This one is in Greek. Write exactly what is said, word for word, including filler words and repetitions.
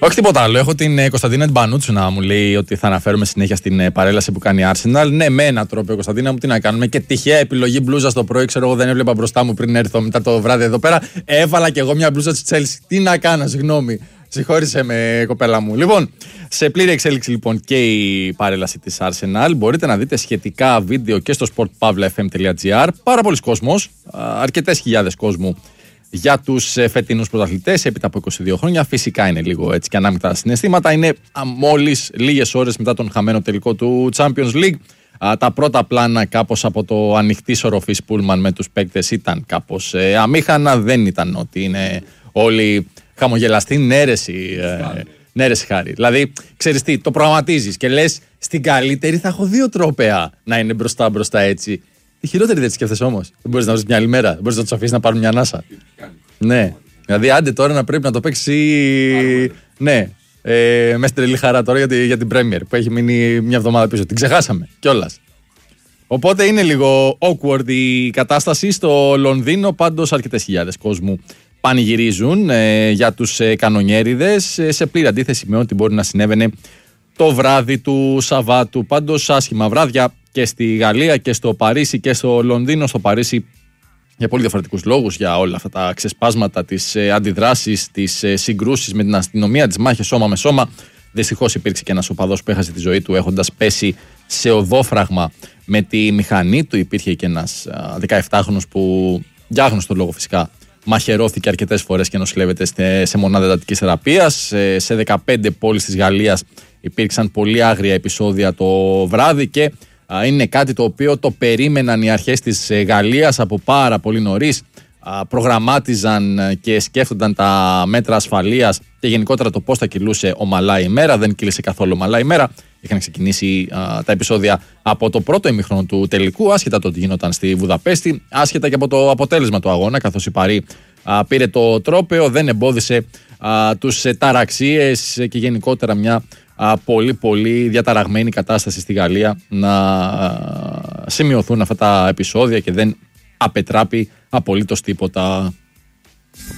Όχι τίποτα άλλο. Έχω την Κωνσταντίνα Μπανούτσου να μου λέει ότι θα αναφέρουμε συνέχεια στην παρέλαση που κάνει η Arsenal. Ναι, με ένα τρόπο, Κωνσταντίνα μου, τι να κάνουμε. Και τυχαία επιλογή μπλούζα το πρωί, ξέρω εγώ, δεν έβλεπα μπροστά μου πριν έρθω μετά το βράδυ εδώ πέρα. Έβαλα κι εγώ μια μπλούζα τη Chelsea. Τι να κάνω, συγγνώμη. Συγχώρησε με, κοπέλα μου. Λοιπόν, σε πλήρη εξέλιξη λοιπόν και η παρέλαση της Arsenal. Μπορείτε να δείτε σχετικά βίντεο και στο sport pavla f m τελεία gr. Πάρα πολλοί κόσμος, αρκετές χιλιάδες κόσμου για τους φετινούς πρωταθλητές έπειτα από είκοσι δύο χρόνια. Φυσικά είναι λίγο έτσι και ανάμεικτα συναισθήματα. Είναι μόλις λίγες ώρες μετά τον χαμένο τελικό του Champions League. Τα πρώτα πλάνα κάπως από το ανοιχτή σοροφή Σπούλμαν με τους παίκτες ήταν κάπως ε, αμήχανα. Δεν ήταν ότι είναι όλοι χαμογελαστοί. Νέρεση, ε, νέρεση χάρη. Δηλαδή, ξέρεις τι, το προγραμματίζεις και λες στην καλύτερη θα έχω δύο τρόπαια να είναι μπροστά μπροστά έτσι. Τη χειρότερη δεν τη σκέφτεσαι όμως. Δεν μπορείς να βρεις μια άλλη μέρα. Δεν μπορείς να τους αφήσεις να πάρουν μια ανάσα. Ναι. Δηλαδή, άντε τώρα να πρέπει να το παίξει. Ναι. Ε, μέσα στην τρελή χαρά τώρα για, τη, για την Premier που έχει μείνει μια εβδομάδα πίσω. Την ξεχάσαμε κιόλας. Οπότε είναι λίγο awkward η κατάσταση στο Λονδίνο. Πάντως, αρκετές χιλιάδες κόσμου πανηγυρίζουν ε, για τους ε, κανονιέριδες ε, σε πλήρη αντίθεση με ό,τι μπορεί να συνέβαινε το βράδυ του Σαββάτου. Πάντως, άσχημα βράδια και στη Γαλλία και στο Παρίσι και στο Λονδίνο. Στο Παρίσι για πολύ διαφορετικούς λόγους, για όλα αυτά τα ξεσπάσματα, τις ε, αντιδράσεις, τις ε, συγκρούσεις με την αστυνομία, τις μάχες σώμα με σώμα. Δυστυχώς υπήρξε και ένας οπαδός που έχασε τη ζωή του έχοντας πέσει σε οδόφραγμα με τη μηχανή του. Υπήρχε και ένας δεκαεφτάχρονος που, για άγνωστο λόγο φυσικά, μαχαιρώθηκε αρκετές φορές και νοσηλεύεται σε μονάδα εντατικής θεραπείας. Σε δεκαπέντε πόλεις της Γαλλίας υπήρξαν πολύ άγρια επεισόδια το βράδυ και είναι κάτι το οποίο το περίμεναν οι αρχές της Γαλλίας από πάρα πολύ νωρίς. Προγραμμάτιζαν και σκέφτονταν τα μέτρα ασφαλείας και γενικότερα το πώς θα κυλούσε ομαλά η μέρα. Δεν κύλησε καθόλου ομαλά η μέρα. Είχαν ξεκινήσει α, τα επεισόδια από το πρώτο ημίχρονο του τελικού, άσχετα το ότι γινόταν στη Βουδαπέστη, άσχετα και από το αποτέλεσμα του αγώνα, καθώς η Παρί α, πήρε το τρόπαιο, δεν εμπόδισε α, τους ε, ταραξίες και γενικότερα μια α, πολύ πολύ διαταραγμένη κατάσταση στη Γαλλία να α, σημειωθούν αυτά τα επεισόδια και δεν απετράπει απολύτως τίποτα.